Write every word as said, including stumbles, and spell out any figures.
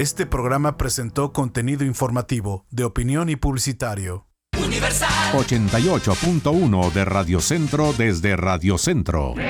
Este programa presentó contenido informativo, de opinión y publicitario. Universal ochenta y ocho punto uno de Radio Centro desde Radio Centro.